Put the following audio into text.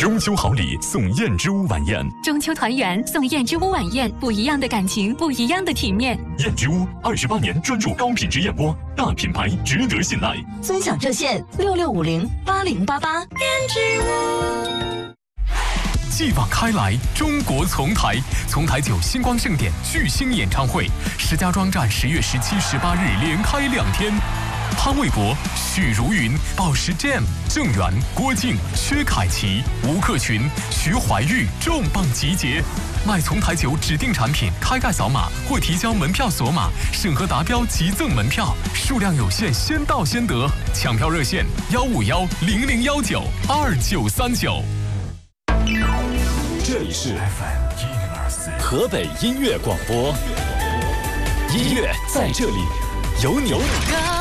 中秋好礼送燕之屋晚宴， 中秋团圆送燕之屋晚宴，不一样的感情，不一样的体面。 燕之屋28年专注高品质燕窝，大品牌值得信赖。 尊享热线66508088。燕之屋。 继往开来，中国丛台9星光盛典巨星演唱会，石家庄站10月17、18日连开2天。潘玮柏、许茹芸、宝石 Jam、郑源、郭靖、薛凯琪、吴克群、徐怀钰重磅集结。买丛台酒指定产品，开盖扫码或提交门票锁码，审核达标即赠门票，数量有限，先到先得。抢票热线15100192939。 这里是 FM 河北音乐广播，音乐在这里有你。